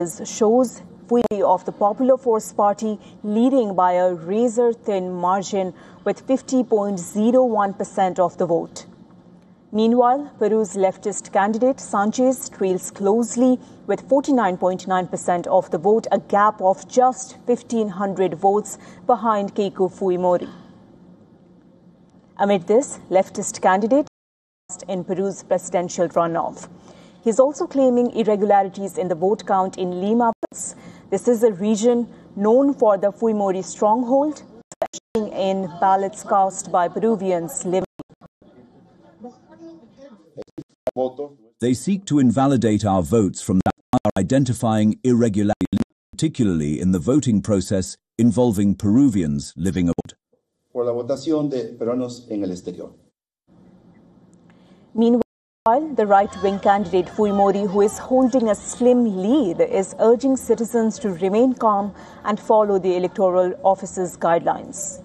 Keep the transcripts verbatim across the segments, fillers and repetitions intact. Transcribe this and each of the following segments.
shows Phumori of the Popular Force Party leading by a razor-thin margin with fifty point zero one percent of the vote. Meanwhile, Peru's leftist candidate Sanchez trails closely with forty-nine point nine percent of the vote, a gap of just fifteen hundred votes behind Keiko Fujimori. Amid this, leftist candidate in Peru's presidential runoff. He is also claiming irregularities in the vote count in Lima. This is a region known for the Fujimori stronghold, especially in ballots cast by Peruvians living. They seek to invalidate our votes from that are identifying irregularities, particularly in the voting process involving Peruvians living abroad. Por la votación de peruanos en el exterior. Meanwhile, the right-wing candidate Fujimori, who is holding a slim lead, is urging citizens to remain calm and follow the electoral office's guidelines.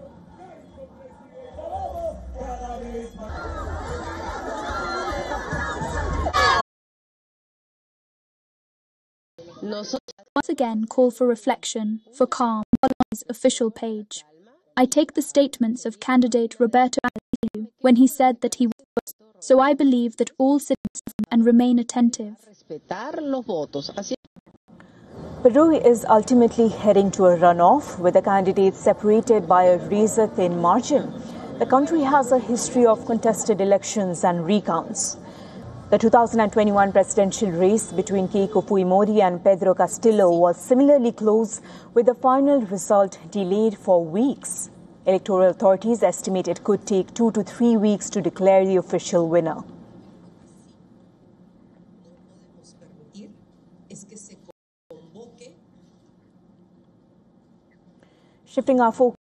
Once again call for reflection, for calm, on his official page. I take the statements of candidate Roberto Araujo when he said that he was, so I believe that all citizens and remain attentive. Peru is ultimately heading to a runoff with the candidates separated by a razor-thin margin. The country has a history of contested elections and recounts. The two thousand twenty-one presidential race between Keiko Fujimori and Pedro Castillo was similarly close, with the final result delayed for weeks. Electoral authorities estimate it could take two to three weeks to declare the official winner. Shifting our focus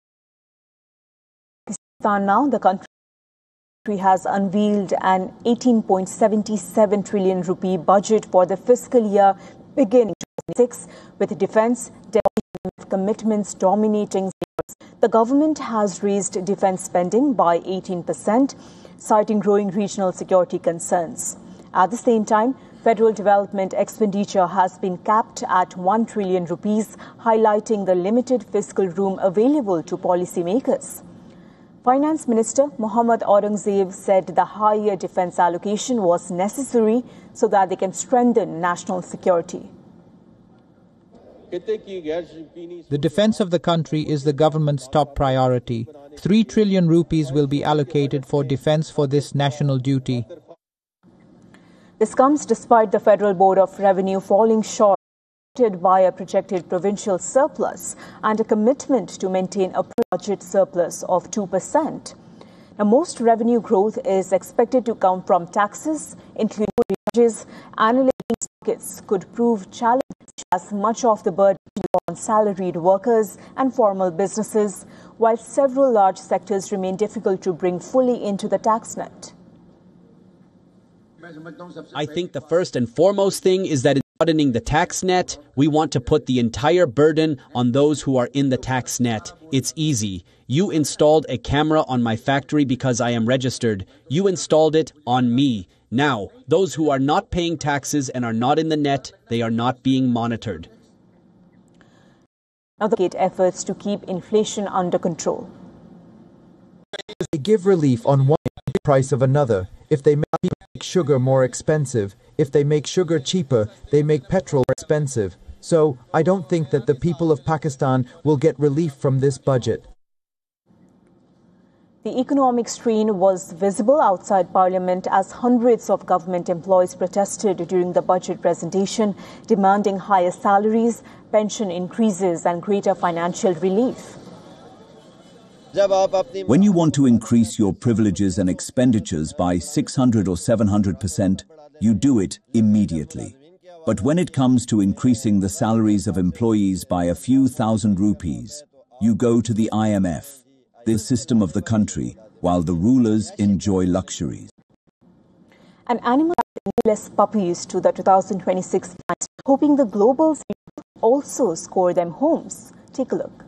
to Pakistan now, the country has unveiled an eighteen point seven seven trillion rupee budget for the fiscal year beginning twenty twenty-six, with defence commitments dominating. The government has raised defence spending by eighteen percent, citing growing regional security concerns. At the same time, federal development expenditure has been capped at one trillion rupees, highlighting the limited fiscal room available to policymakers. Finance Minister Mohammad Aurangzeb said the higher defence allocation was necessary so that they can strengthen national security. The defence of the country is the government's top priority. Three trillion rupees will be allocated for defence for this national duty. This comes despite the Federal Board of Revenue falling short by a projected provincial surplus and a commitment to maintain a budget surplus of two percent. Now, most revenue growth is expected to come from taxes, including wages. Analysts markets could prove challenging as much of the burden on salaried workers and formal businesses, while several large sectors remain difficult to bring fully into the tax net. I think the first and foremost thing is that in broadening the tax net, we want to put the entire burden on those who are in the tax net. It's easy. You installed a camera on my factory because I am registered. You installed it on me. Now, those who are not paying taxes and are not in the net, they are not being monitored. Now, the efforts to keep inflation under control. They give relief on one price of another. If they make sugar more expensive, if they make sugar cheaper, they make petrol more expensive. So, I don't think that the people of Pakistan will get relief from this budget. The economic strain was visible outside Parliament as hundreds of government employees protested during the budget presentation, demanding higher salaries, pension increases and greater financial relief. When you want to increase your privileges and expenditures by six hundred or seven hundred percent, you do it immediately. But when it comes to increasing the salaries of employees by a few thousand rupees, you go to the I M F, the system of the country, while the rulers enjoy luxuries. An animal less puppies to the two thousand twenty-six, hoping the globals also score them homes. Take a look.